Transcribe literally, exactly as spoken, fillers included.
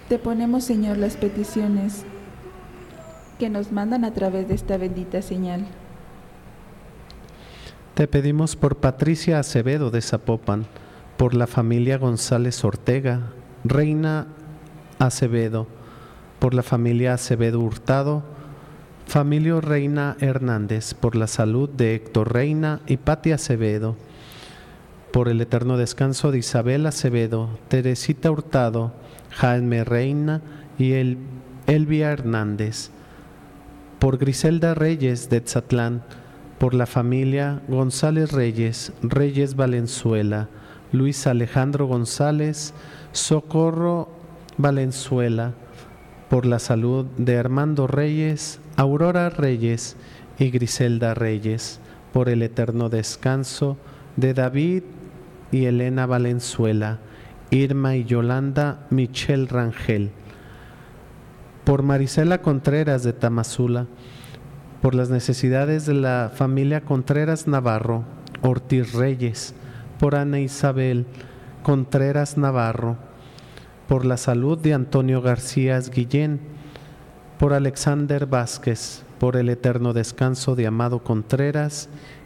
Te ponemos, Señor, las peticiones que nos mandan a través de esta bendita señal. Te pedimos por Patricia Acevedo de Zapopan, por la familia González Ortega, Reina Acevedo, por la familia Acevedo Hurtado, familia Reina Hernández, por la salud de Héctor Reina y Pati Acevedo, por el eterno descanso de Isabel Acevedo, Teresita Hurtado, Jaime Reina y el, Elvia Hernández, por Griselda Reyes de Tzatlán, por la familia González Reyes, Reyes Valenzuela, Luis Alejandro González, Socorro Valenzuela, por la salud de Armando Reyes, Aurora Reyes y Griselda Reyes, por el eterno descanso de David y Elena Valenzuela, Irma y Yolanda Michel Rangel, por Marisela Contreras de Tamazula, por las necesidades de la familia Contreras Navarro, Ortiz Reyes, por Ana Isabel Contreras Navarro, por la salud de Antonio García Guillén, por Alexander Vázquez, por el eterno descanso de Amado Contreras